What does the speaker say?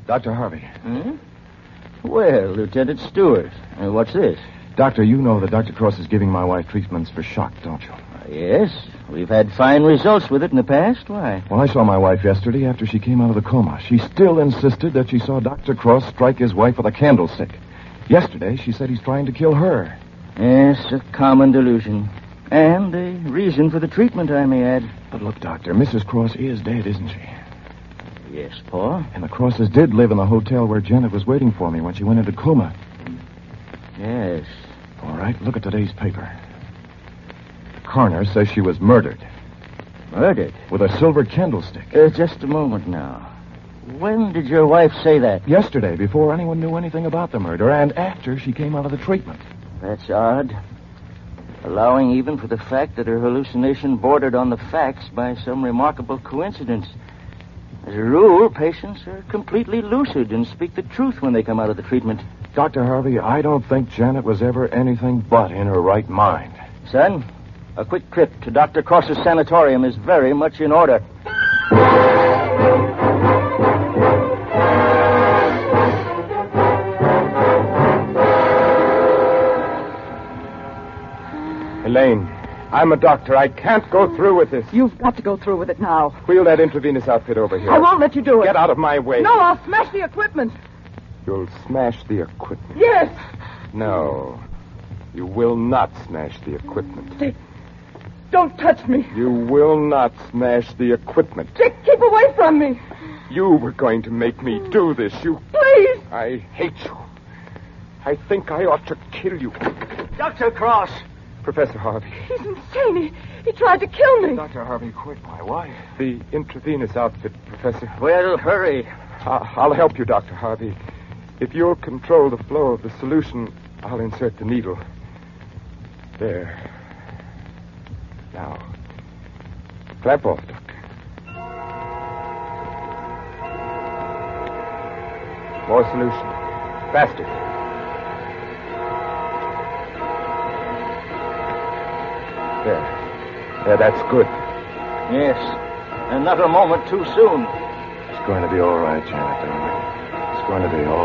Dr. Harvey. Hmm? Well, Lieutenant Stewart, what's this? Doctor, you know that Dr. Cross is giving my wife treatments for shock, don't you? Yes, we've had fine results with it in the past. Why? Well, I saw my wife yesterday after she came out of the coma. She still insisted that she saw Dr. Cross strike his wife with a candlestick. Yesterday, she said he's trying to kill her. Yes, a common delusion. And a reason for the treatment, I may add. But look, Doctor, Mrs. Cross is dead, isn't she? Yes, Paul. And the Crosses did live in the hotel where Janet was waiting for me when she went into coma. Yes. All right, look at today's paper. The coroner says she was murdered. Murdered? With a silver candlestick. Just a moment now. When did your wife say that? Yesterday, before anyone knew anything about the murder, and after she came out of the treatment. That's odd. Allowing even for the fact that her hallucination bordered on the facts by some remarkable coincidence. As a rule, patients are completely lucid and speak the truth when they come out of the treatment. Dr. Harvey, I don't think Janet was ever anything but in her right mind. Son, a quick trip to Dr. Cross's sanatorium is very much in order. Elaine, I'm a doctor. I can't go through with this. You've got to go through with it now. Wheel that intravenous outfit over here. I won't let you do it. Get out of my way. No, I'll smash the equipment. You'll smash the equipment. Yes. No. You will not smash the equipment. Dick, don't touch me. You will not smash the equipment. Dick, keep away from me. You were going to make me do this. You... Please. I hate you. I think I ought to kill you. Dr. Cross. Professor Harvey. He's insane. He tried to kill me. Dr. Harvey, quick, my wife. The intravenous outfit, Professor. Well, hurry. I'll help you, Dr. Harvey. If you'll control the flow of the solution, I'll insert the needle. There. Now, clamp off, Doctor. More solution. Faster. There, that's good. Yes, and not a moment too soon. It's going to be all right, Janet, darling. It's going to be all